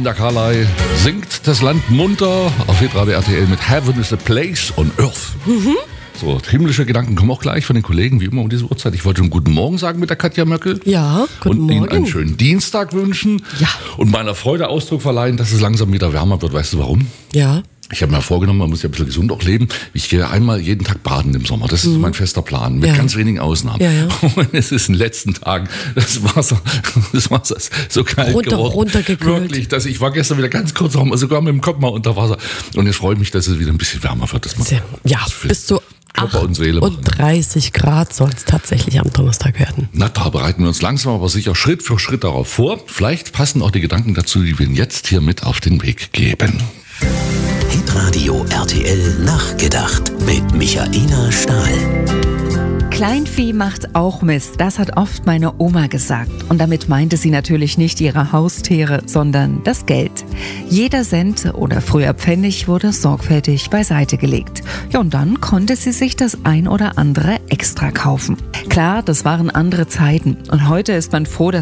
Linda Carley singt das Land munter auf Hitradio RTL mit Heaven is a Place on Earth. So, himmlische Gedanken kommen auch gleich von den Kollegen, wie immer um diese Uhrzeit. Ich wollte schon guten Morgen sagen mit der Katja Möckel. Ja, guten Morgen. Und Ihnen einen schönen Dienstag wünschen. Ja. Und meiner Freude Ausdruck verleihen, dass es langsam wieder wärmer wird. Weißt du warum? Ja. Ich habe mir vorgenommen, man muss ja ein bisschen gesund auch leben. Ich gehe einmal jeden Tag baden im Sommer. Das ist mein fester Plan, mit ganz wenigen Ausnahmen. Ja, ja. Und es ist in den letzten Tagen das Wasser ist so kalt geworden. Runtergekühlt. Wirklich, dass ich war gestern wieder ganz kurz, sogar mit dem Kopf mal unter Wasser. Und jetzt freue ich mich, dass es wieder ein bisschen wärmer wird. Dass man bis zu Körper und Seele machen. 30 Grad soll es tatsächlich am Donnerstag werden. Na, da bereiten wir uns langsam, aber sicher Schritt für Schritt darauf vor. Vielleicht passen auch die Gedanken dazu, die wir Ihnen jetzt hier mit auf den Weg geben. Hitradio RTL Nachgedacht mit Michaela Stahl. Kleinvieh macht auch Mist, das hat oft meine Oma gesagt. Und damit meinte sie natürlich nicht ihre Haustiere, sondern das Geld. Jeder Cent oder früher Pfennig wurde sorgfältig beiseite gelegt. Ja, und dann konnte sie sich das ein oder andere extra kaufen. Klar, das waren andere Zeiten. Und heute ist man froh, dass